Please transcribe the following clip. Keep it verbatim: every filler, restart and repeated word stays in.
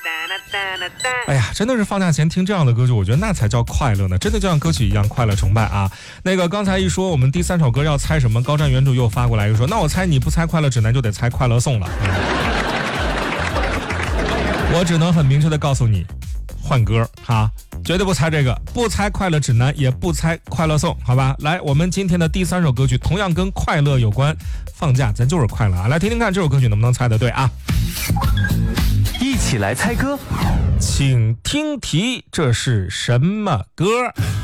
哎呀，真的是放假前听这样的歌曲，我觉得那才叫快乐呢，真的就像歌曲一样快乐崇拜啊。那个刚才一说我们第三首歌要猜什么，高瞻原著又发过来一个说，那我猜你不猜快乐指南就得猜快乐颂了。嗯、我只能很明确的告诉你，换歌哈，绝对不猜这个，不猜快乐指南，也不猜快乐颂，好吧？来，我们今天的第三首歌曲同样跟快乐有关，放假咱就是快乐啊！来听听看这首歌曲能不能猜得对啊？ 一起来猜歌， 请听题，这是什么歌？